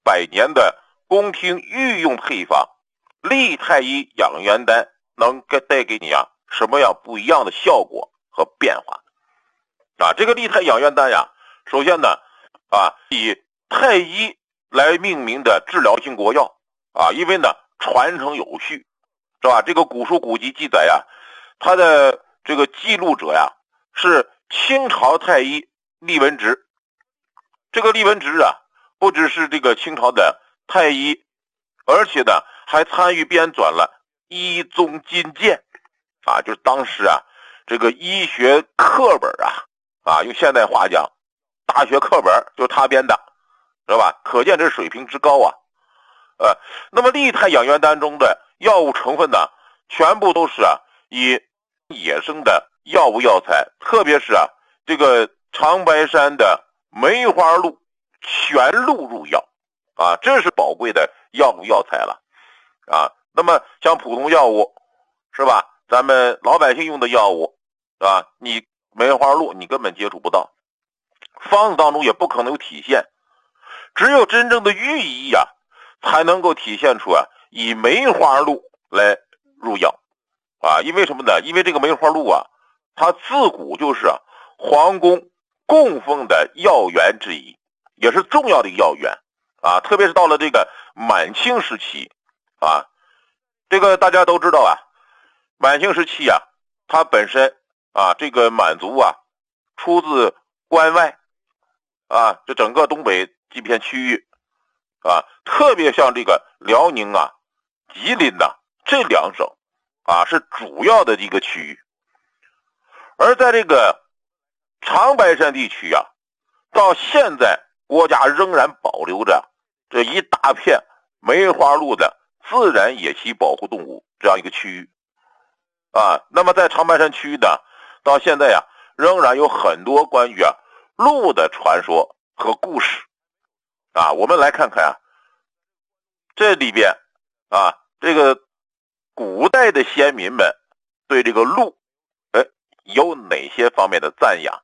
100年的宫廷御用配方利太医养元丹能带给你什么样不一样的效果和变化这个利太养元丹首先呢以太医来命名的治疗性国药因为呢传承有序，是吧？这个古书古籍记载他的这个记录者是清朝太医厉文直。这个厉文直不只是这个清朝的太医，而且呢还参与编纂了《医宗金鉴》就是当时这个医学课本用现代话讲，大学课本就是他编的，是吧？可见这水平之高那么利太养元丹中的药物成分呢，全部都是以野生的药物药材，特别是这个长白山的梅花鹿全鹿入药这是宝贵的药物药材了那么像普通药物，是吧？咱们老百姓用的药物你梅花鹿你根本接触不到，方子当中也不可能有体现，只有真正的寓意才能够体现出以梅花鹿来入药因为什么呢？因为这个梅花鹿它自古就是皇宫供奉的药源之一，也是重要的一个药源特别是到了这个满清时期这个大家都知道满清时期它本身这个满族出自关外这整个东北这片区域特别像这个辽宁吉林这两省是主要的一个区域。而在这个长白山地区到现在国家仍然保留着这一大片梅花鹿的自然野栖保护动物这样一个区域那么在长白山区域呢，到现在仍然有很多关于鹿的传说和故事我们来看看这里边这个古代的先民们对这个鹿有哪些方面的赞扬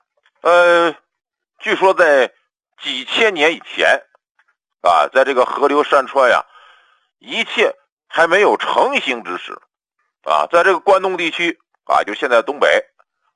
据说在几千年以前在这个河流山川一切还没有成型之时在这个关东地区就现在东北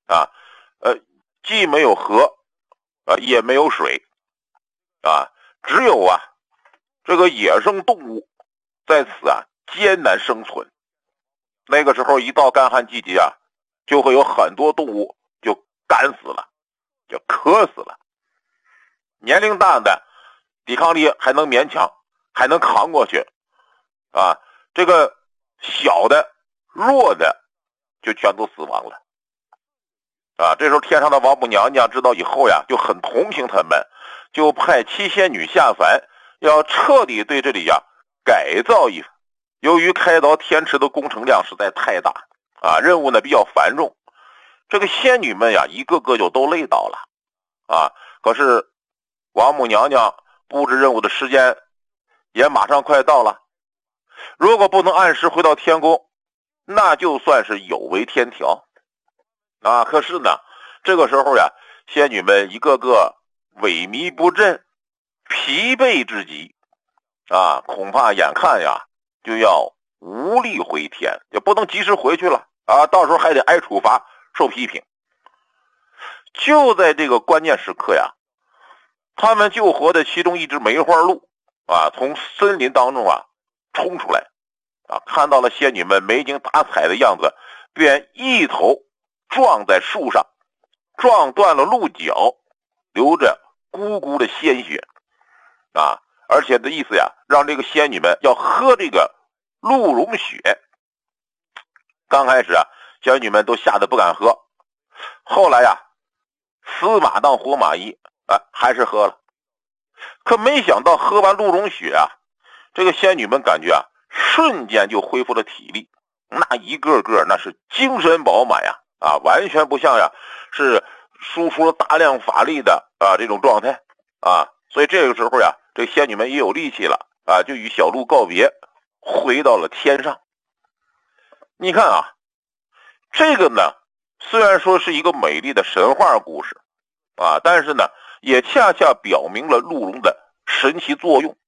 既没有河也没有水只有这个野生动物在此艰难生存。那个时候一到干旱季节就会有很多动物就干死了，就渴死了。年龄大的抵抗力还能勉强，还能扛过去这个小的弱的就全都死亡了这时候天上的王母娘娘知道以后就很同情他们，就派七仙女下凡，要彻底对这里改造一番。由于开凿天池的工程量实在太大任务呢比较繁重，这个仙女们一个个就都累倒了可是王母娘娘布置任务的时间也马上快到了，如果不能按时回到天宫，那就算是有违天条可是呢这个时候仙女们一个个萎靡不振，疲惫至极恐怕眼看就要无力回天，也不能及时回去了到时候还得挨处罚受批评。就在这个关键时刻他们救活的其中一只梅花鹿从森林当中冲出来看到了仙女们没精打采的样子，便一头撞在树上，撞断了鹿角，流着咕咕的鲜血而且的意思让这个仙女们要喝这个鹿茸血。刚开始仙女们都吓得不敢喝，后来死马当活马医还是喝了。可没想到喝完鹿茸血这个仙女们感觉瞬间就恢复了体力，那一个个那是精神饱满完全不像是输出了大量法力的这种状态所以这个时候这仙女们也有力气了就与小鹿告别，回到了天上。你看这个呢虽然说是一个美丽的神话故事但是呢也恰恰表明了鹿茸的神奇作用